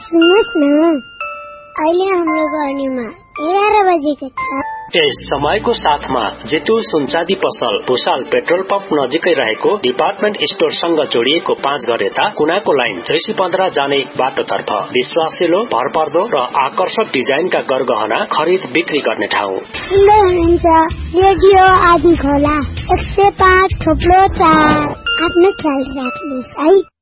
सुन्नुहोस् न, अहिले हाम्रो गर्नीमा 11 बजेको छ। यस समयको साथमा जेतु सुनचाँदी पसल भुसाल पेट्रोल पम्प नजिकै रहेको डिपार्टमेन्ट स्टोरसँग जोडिएको 5 घर यता कुनाको लाइन 615 जाने बाटोतर्फ विश्वासिलो, भरपर्दो र आकर्षक डिजाइनका गरगहना खरिद बिक्री गर्ने ठाउँ। सुन्दै हुनुहुन्छ रेडियो आदि खोला 105.4। आफ्नो ख्याल राख्नुहोस् है।